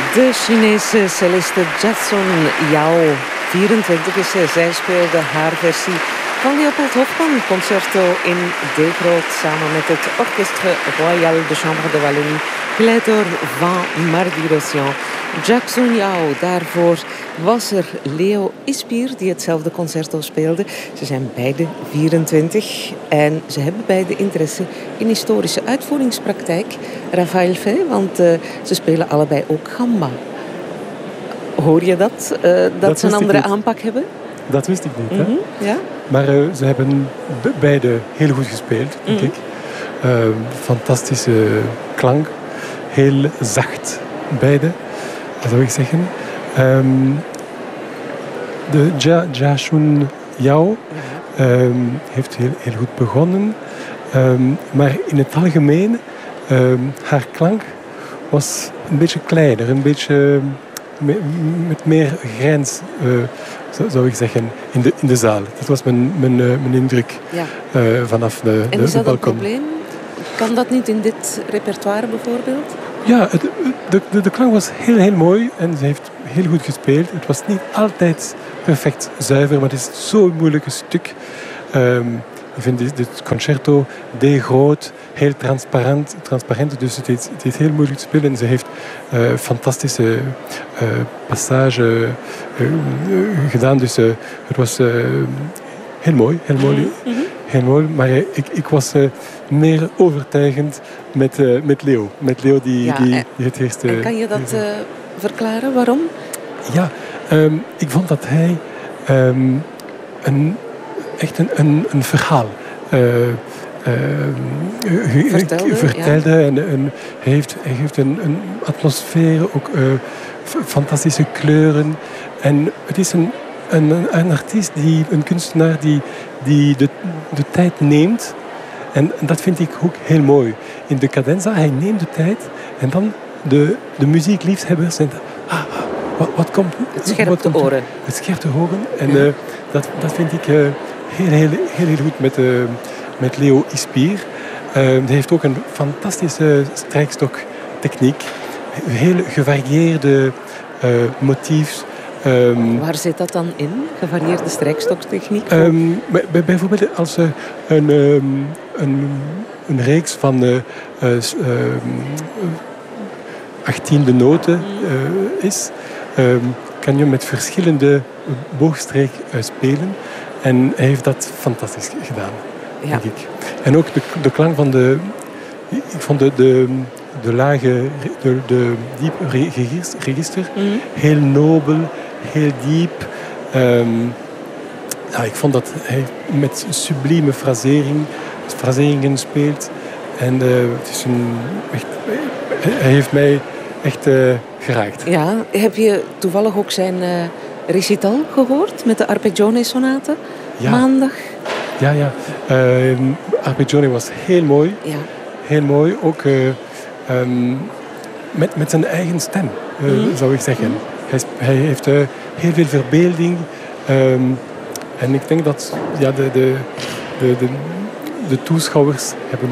De Chinese celliste Jackson Yao, 24 is ze. Zij speelde haar versie van Leopold Hofmann, concerto in D-groot, samen met het Orchestre Royal de Chambre de Wallonie, geleid door Van Mardi-Rossian. Jackson Yao, daarvoor was er Leo Ispier die hetzelfde concerto speelde. Ze zijn beide 24 en ze hebben beide interesse in historische uitvoeringspraktijk. Raphaël Fay, want ze spelen allebei ook gamba. Hoor je dat ze een andere aanpak hebben? Dat wist ik niet. Hè? Ja? Maar ze hebben beide heel goed gespeeld, denk ik. Fantastische klank. Heel zacht, beide, zou ik zeggen. De Jackson Yao heeft heel goed begonnen. Maar in het algemeen, haar klank was een beetje kleiner. Een beetje met meer grijns, zou ik zeggen, in de zaal. Dat was mijn indruk vanaf de balkon. En is dat een probleem? Kan dat niet in dit repertoire bijvoorbeeld? Ja, de klank was heel mooi en ze heeft heel goed gespeeld. Het was niet altijd perfect zuiver, maar het is zo'n moeilijk stuk. Ik vind dit concerto D-groot, heel transparant, dus het is heel moeilijk te spelen. En ze heeft fantastische passage gedaan, dus het was heel mooi. Heel mooi, maar ik was meer overtuigend met Leo. Met Leo die het eerste... En kan je dat verklaren? Waarom? Ja, ik vond dat hij echt een verhaal vertelde. Ja. En hij heeft een atmosfeer, ook fantastische kleuren. En het is een artiest, een kunstenaar die de tijd neemt. En dat vind ik ook heel mooi. In de cadenza, hij neemt de tijd en dan de muziekliefhebbers zijn wat komt? Het scherpt de oren. Het scherpt de oren. En dat vind ik heel goed met Leo Ispier. Hij heeft ook een fantastische strijkstoktechniek. Heel gevarieerde motiefs. Waar zit dat dan in? Gevarieerde strijkstoktechniek? Bijvoorbeeld als een reeks van 18e noten is, kan je met verschillende boogstreek spelen. En hij heeft dat fantastisch gedaan, denk ik. En ook de klank van ik vond de lage, de diepe register, heel nobel, heel diep. Ik vond dat hij met sublieme fraseringen speelt. En het is hij heeft mij echt geraakt. Ja, heb je toevallig ook zijn recital gehoord met de Arpeggione-sonate? Ja. Maandag? Ja. Arpeggione was heel mooi. Ja. Heel mooi, ook met zijn eigen stem, zou ik zeggen. Hij heeft heel veel verbeelding. En ik denk dat de toeschouwers hebben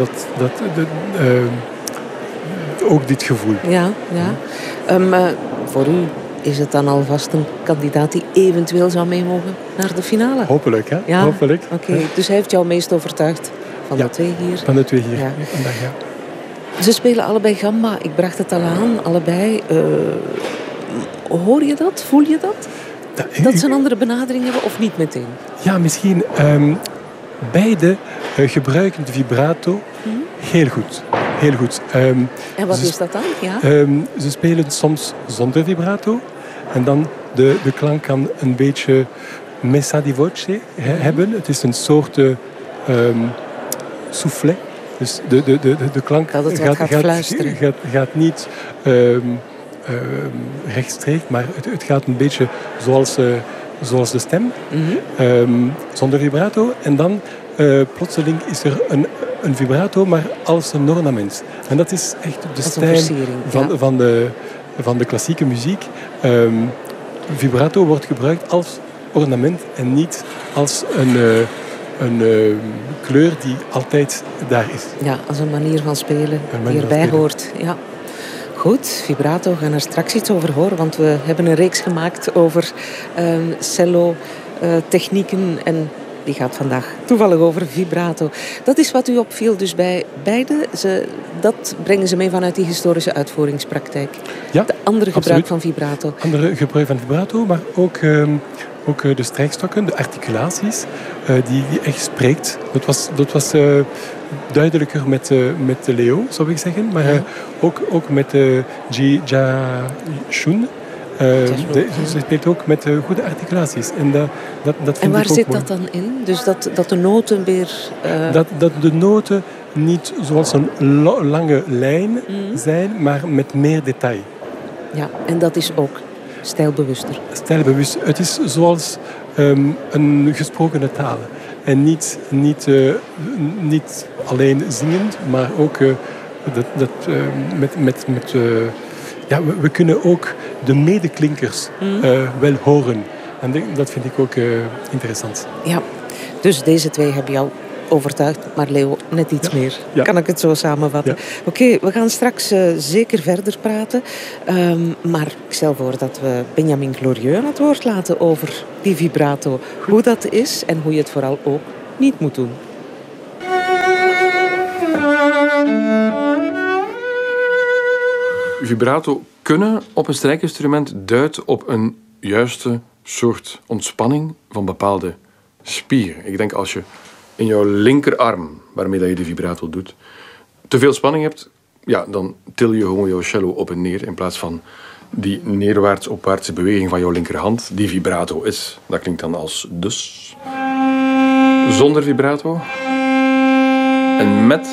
ook dit gevoel. Ja. Voor u is het dan alvast een kandidaat die eventueel zou mee mogen naar de finale? Hopelijk, hè? Ja? Hopelijk. Oké. Dus hij heeft jou meest overtuigd van de twee hier? Van de twee hier. Ja. Vandaag, Ze spelen allebei gamba. Ik bracht het al aan. Allebei. Hoor je dat? Voel je dat? Dat ze een andere benadering hebben of niet meteen? Ja, misschien. Beide gebruiken de vibrato heel goed. Heel goed. En wat is dat dan? Ja? Ze spelen soms zonder vibrato. En dan de klank kan een beetje messa di voce hebben. Het is een soort soufflet. Dus de klank gaat niet rechtstreeks, maar het gaat een beetje zoals de stem. Zonder vibrato. En dan plotseling is er een vibrato, maar als een ornament. En dat is echt de stijl van de klassieke muziek. Vibrato wordt gebruikt als ornament en niet als een kleur die altijd daar is. Ja, als een manier van spelen die erbij hoort. Ja. Goed, vibrato, we gaan er straks iets over horen, want we hebben een reeks gemaakt over cello-technieken en die gaat vandaag toevallig over vibrato. Dat is wat u opviel dus bij beide. Dat brengen ze mee vanuit die historische uitvoeringspraktijk. Ja, de andere gebruik absoluut. van vibrato. Andere gebruik van vibrato, maar ook de strijkstokken, de articulaties, die echt spreekt. Dat was duidelijker met de Leo, zou ik zeggen. Maar ook met Ji Jia-shun. Ze speelt ook met goede articulaties. En dat vind en waar ik ook zit mooi. dat dan in? Dus dat de noten weer... Dat de noten niet zoals een lange lijn zijn, maar met meer detail. Ja, en dat is ook stijlbewuster. Stijlbewust. Het is zoals een gesproken taal. En niet alleen zingend, maar ook we kunnen ook de medeklinkers wel horen. En dat vind ik ook interessant. Ja, dus deze twee hebben jou overtuigd, maar Leo net iets meer. Ja. Kan ik het zo samenvatten? Ja. Oké, we gaan straks zeker verder praten. Maar ik stel voor dat we Benjamin Glorieux aan het woord laten over die vibrato. Hoe dat is en hoe je het vooral ook niet moet doen. Vibrato kunnen op een strijkinstrument duidt op een juiste soort ontspanning van bepaalde spieren. Ik denk als je in jouw linkerarm, waarmee dat je de vibrato doet, te veel spanning hebt, ja, dan til je gewoon jouw cello op en neer in plaats van die neerwaarts-opwaartse beweging van jouw linkerhand, die vibrato is. Dat klinkt dan als dus. Zonder vibrato. En met.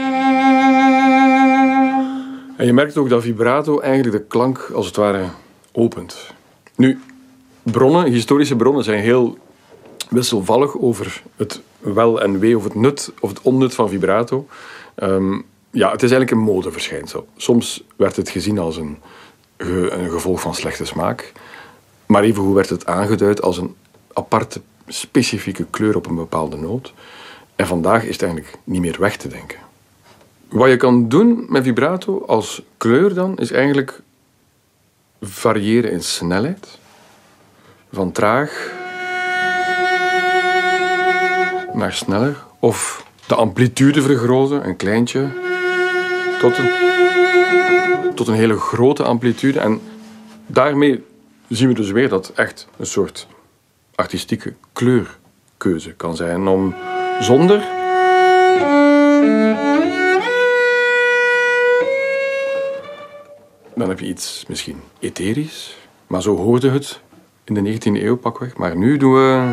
En je merkt ook dat vibrato eigenlijk de klank als het ware opent. Nu, historische bronnen zijn heel wisselvallig over het wel en wee of het nut of het onnut van vibrato. Het is eigenlijk een modeverschijnsel. Soms werd het gezien als een gevolg van slechte smaak, maar evengoed werd het aangeduid als een aparte, specifieke kleur op een bepaalde noot. En vandaag is het eigenlijk niet meer weg te denken. Wat je kan doen met vibrato als kleur dan, is eigenlijk variëren in snelheid. Van traag naar sneller. Of de amplitude vergroten, een kleintje, tot een hele grote amplitude. En daarmee zien we dus weer dat echt een soort artistieke kleurkeuze kan zijn. Om zonder... Dan heb je iets misschien etherisch. Maar zo hoorde het in de 19e eeuw pakweg. Maar nu doen we...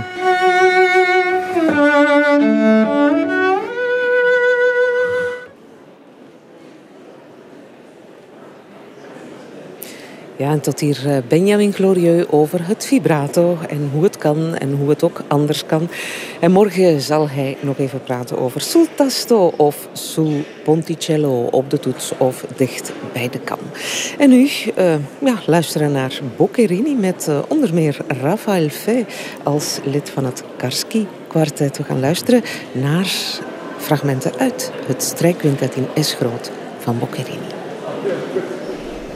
Ja, en tot hier Benjamin Glorieux over het vibrato en hoe het kan en hoe het ook anders kan. En morgen zal hij nog even praten over sul tasto of sul ponticello op de toets of dicht bij de kam. En nu luisteren naar Boccherini met onder meer Rafael Fey als lid van het Karski kwartet. We gaan luisteren naar fragmenten uit het strijkquintet in S groot van Boccherini.